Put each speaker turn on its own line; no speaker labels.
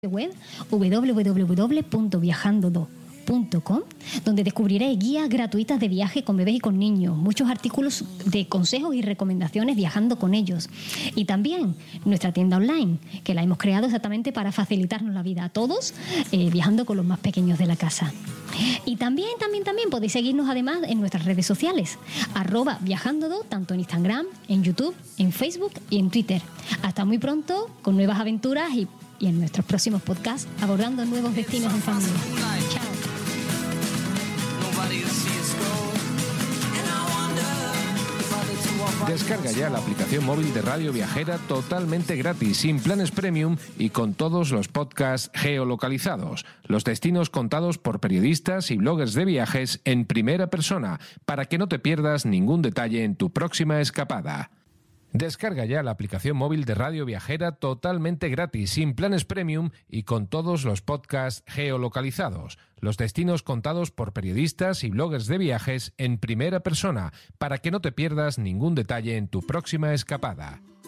web www.viajandodo.com, donde descubriréis guías gratuitas de viaje con bebés y con niños, muchos artículos de consejos y recomendaciones viajando con ellos, y también nuestra tienda online, que la hemos creado exactamente para facilitarnos la vida a todos, viajando con los más pequeños de la casa. Y también podéis seguirnos además en nuestras redes sociales, @viajandodo, tanto en Instagram, en YouTube, en Facebook y en Twitter. Hasta muy pronto con nuevas aventuras y en nuestros próximos podcasts abordando nuevos destinos en familia. Chao.
Descarga ya la aplicación móvil de Radio Viajera totalmente gratis, sin planes premium y con todos los podcasts geolocalizados. Los destinos contados por periodistas y bloggers de viajes en primera persona, para que no te pierdas ningún detalle en tu próxima escapada. Descarga ya la aplicación móvil de Radio Viajera totalmente gratis, sin planes premium y con todos los podcasts geolocalizados. Los destinos contados por periodistas y bloggers de viajes en primera persona, para que no te pierdas ningún detalle en tu próxima escapada.